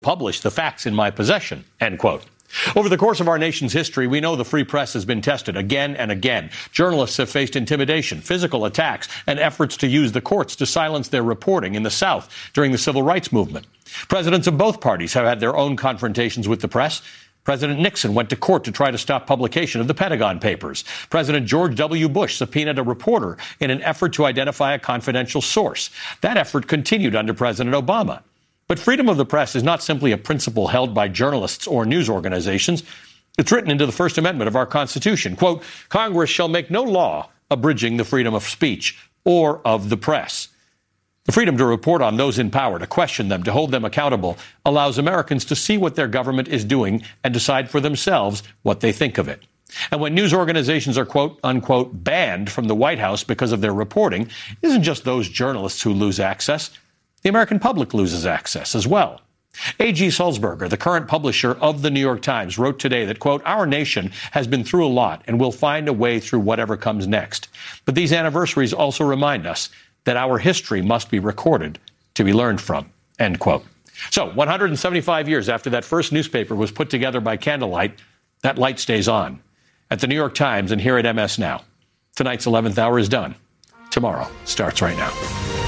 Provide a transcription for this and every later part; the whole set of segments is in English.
publish the facts in my possession, end quote. Over the course of our nation's history, we know the free press has been tested again and again. Journalists have faced intimidation, physical attacks, and efforts to use the courts to silence their reporting in the South during the civil rights movement. Presidents of both parties have had their own confrontations with the press. President Nixon went to court to try to stop publication of the Pentagon Papers. President George W. Bush subpoenaed a reporter in an effort to identify a confidential source. That effort continued under President Obama. But freedom of the press is not simply a principle held by journalists or news organizations. It's written into the First Amendment of our Constitution. Quote, Congress shall make no law abridging the freedom of speech or of the press. The freedom to report on those in power, to question them, to hold them accountable, allows Americans to see what their government is doing and decide for themselves what they think of it. And when news organizations are, quote, unquote, banned from the White House because of their reporting, it isn't just those journalists who lose access. The American public loses access as well. A.G. Sulzberger, the current publisher of the New York Times, wrote today that, quote, our nation has been through a lot and will find a way through whatever comes next. But these anniversaries also remind us that our history must be recorded to be learned from, end quote. So 175 years after that first newspaper was put together by candlelight, that light stays on. At the New York Times and here at MS Now. Tonight's 11th hour is done. Tomorrow starts right now.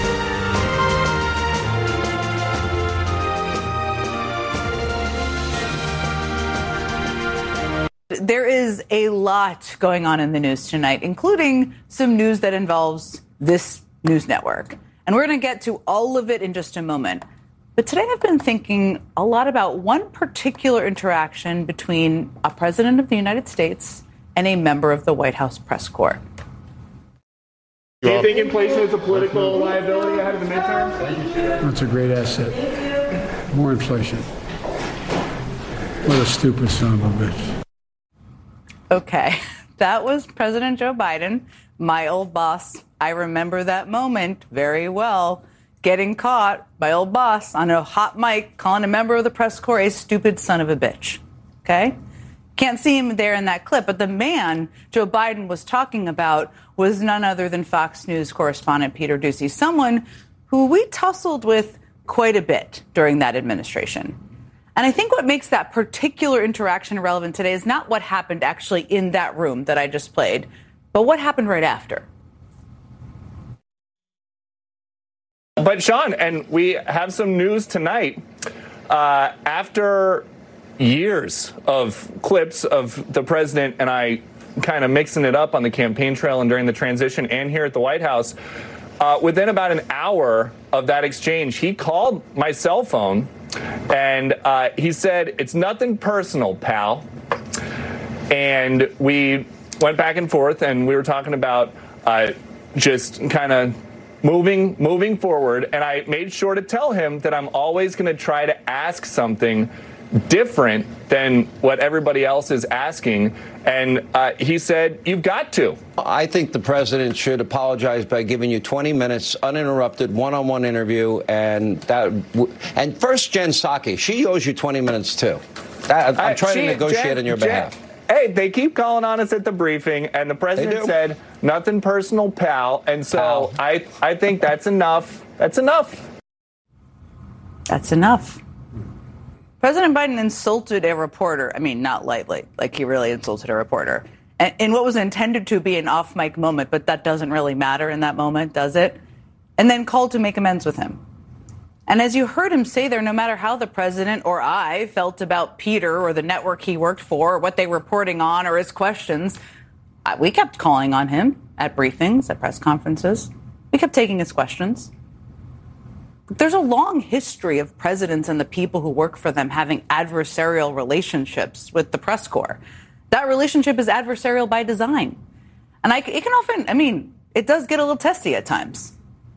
There is a lot going on in the news tonight, including some news that involves this news network. And we're going to get to all of it in just a moment. But today I've been thinking a lot about one particular interaction between a president of the United States and a member of the White House press corps. Do you think inflation is a political liability ahead of the midterms? That's a great asset. More inflation. What a stupid son of a bitch. Okay, that was President Joe Biden, my old boss. I remember that moment very well, getting caught, my old boss, on a hot mic calling a member of the press corps a stupid son of a bitch. Okay? Can't see him there in that clip, but the man Joe Biden was talking about was none other than Fox News correspondent Peter Doocy, someone who we tussled with quite a bit during that administration. And I think what makes that particular interaction relevant today is not what happened actually in that room that I just played, but what happened right after. But Sean, and we have some news tonight. After years of clips of the president and I kind of mixing it up on the campaign trail and during the transition and here at the White House, within about an hour of that exchange, he called my cell phone and he said, "It's nothing personal, pal." And we went back and forth and we were talking about just kind of moving forward. And I made sure to tell him that I'm always going to try to ask something different than what everybody else is asking. And he said, "You've got to." I think the president should apologize by giving you 20 minutes uninterrupted one-on-one interview. And first, Jen Psaki, she owes you 20 minutes, too. I'm trying to negotiate on your behalf. Hey, they keep calling on us at the briefing, and the president said, "Nothing personal, pal." And so I think that's enough. That's enough. That's enough. President Biden insulted a reporter. I mean, not lightly, like he really insulted a reporter. And in what was intended to be an off-mic moment, but that doesn't really matter in that moment, does it? And then called to make amends with him. And as you heard him say there, no matter how the president or I felt about Peter or the network he worked for, or what they were reporting on, or his questions, we kept calling on him at briefings, at press conferences. We kept taking his questions. There's a long history of presidents and the people who work for them having adversarial relationships with the press corps. That relationship is adversarial by design. And it can often, it does get a little testy at times.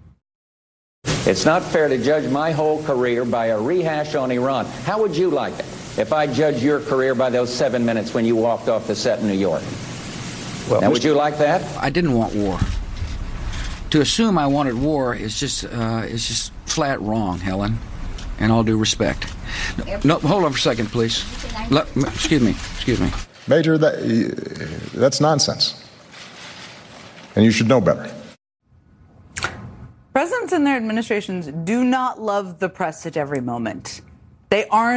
It's not fair to judge my whole career by a rehash on Iran. How would you like it if I judged your career by those 7 minutes when you walked off the set in New York? Well, now, would you like that? I didn't want war. To assume I wanted war is just flat wrong, Helen. In all due respect. No, hold on for a second, please. Excuse me. Major, that's nonsense. And you should know better. Presidents and their administrations do not love the press at every moment. They aren't